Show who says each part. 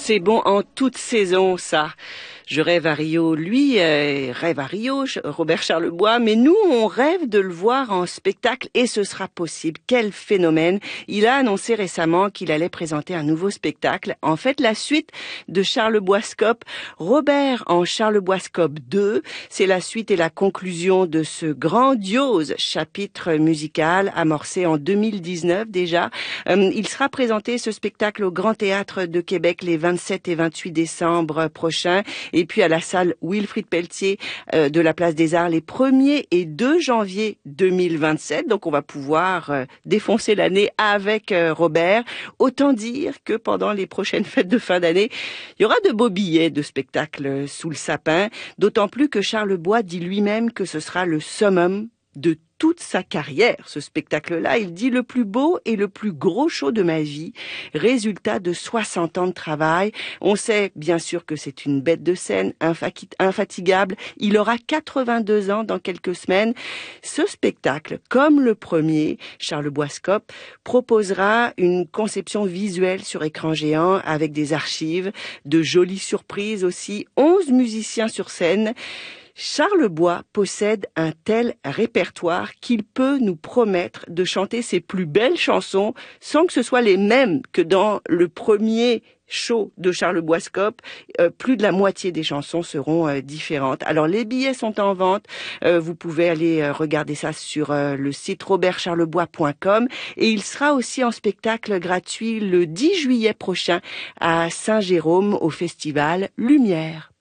Speaker 1: C'est bon en toute saison, ça. Je rêve à Rio, lui rêve à Rio, Robert Charlebois, mais nous, on rêve de le voir en spectacle et ce sera possible. Quel phénomène! Il a annoncé récemment qu'il allait présenter un nouveau spectacle. En fait, la suite de Charleboiscope, Robert en Charleboiscope 2, c'est la suite et la conclusion de ce grandiose chapitre musical amorcé en 2019 déjà. Il sera présenté, ce spectacle, au Grand Théâtre de Québec les 27 et 28 décembre prochains. Et puis à la salle Wilfrid Pelletier de la Place des Arts les 1er et 2 janvier 2027. Donc on va pouvoir défoncer l'année avec Robert. Autant dire que pendant les prochaines fêtes de fin d'année, il y aura de beaux billets de spectacle sous le sapin. D'autant plus que Charlebois dit lui-même que ce sera le summum de toute sa carrière, ce spectacle-là. Il dit le plus beau et le plus gros show de ma vie, résultat de 60 ans de travail. On sait bien sûr que c'est une bête de scène, infatigable. Il aura 82 ans dans quelques semaines. Ce spectacle, comme le premier, Charleboiscope, proposera une conception visuelle sur écran géant avec des archives, de jolies surprises aussi, 11 musiciens sur scène. Charlebois possède un tel répertoire qu'il peut nous promettre de chanter ses plus belles chansons sans que ce soit les mêmes que dans le premier show de Charleboiscope. Plus de la moitié des chansons seront différentes. Alors les billets sont en vente. Vous pouvez aller regarder ça sur le site robertcharlebois.com et il sera aussi en spectacle gratuit le 10 juillet prochain à Saint-Jérôme au festival Lumière.